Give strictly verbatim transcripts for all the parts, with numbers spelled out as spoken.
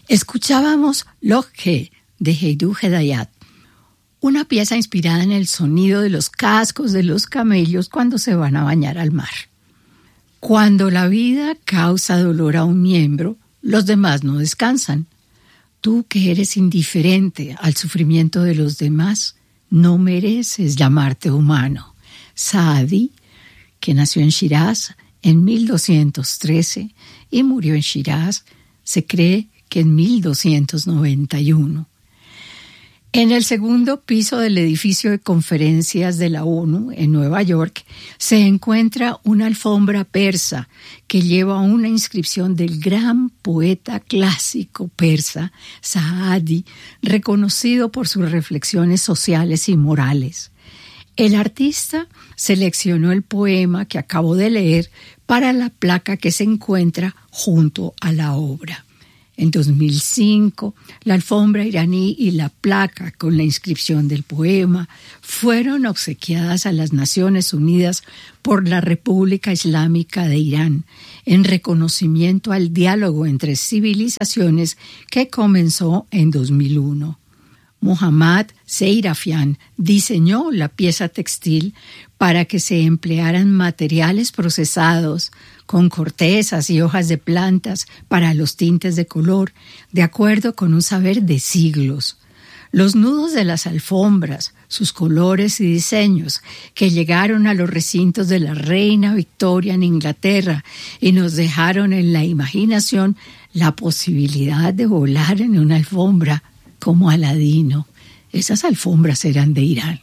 Escuchábamos Lokhe de Heydou Hedayat, una pieza inspirada en el sonido de los cascos de los camellos cuando se van a bañar al mar. Cuando la vida causa dolor a un miembro, los demás no descansan. Tú que eres indiferente al sufrimiento de los demás, no mereces llamarte humano. Saadi, que nació en Shiraz en mil doscientos trece y murió en Shiraz, se cree que en mil doscientos noventa y uno. En el segundo piso del edificio de conferencias de la ONU en Nueva York se encuentra una alfombra persa que lleva una inscripción del gran poeta clásico persa Saadi, reconocido por sus reflexiones sociales y morales. El artista seleccionó el poema que acabo de leer para la placa que se encuentra junto a la obra. En dos mil cinco, la alfombra iraní y la placa con la inscripción del poema fueron obsequiadas a las Naciones Unidas por la República Islámica de Irán en reconocimiento al diálogo entre civilizaciones que comenzó en dos mil uno. Muhammad Seirafian diseñó la pieza textil para que se emplearan materiales procesados con cortezas y hojas de plantas para los tintes de color, de acuerdo con un saber de siglos. Los nudos de las alfombras, sus colores y diseños, que llegaron a los recintos de la reina Victoria en Inglaterra y nos dejaron en la imaginación la posibilidad de volar en una alfombra como Aladino. Esas alfombras eran de Irán.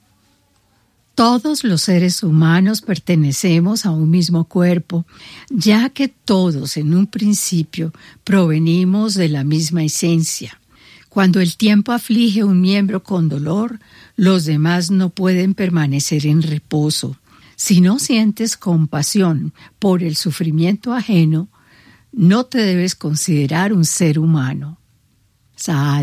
Todos los seres humanos pertenecemos a un mismo cuerpo, ya que todos en un principio provenimos de la misma esencia. Cuando el tiempo aflige un miembro con dolor, los demás no pueden permanecer en reposo. Si no sientes compasión por el sufrimiento ajeno, no te debes considerar un ser humano. Saad.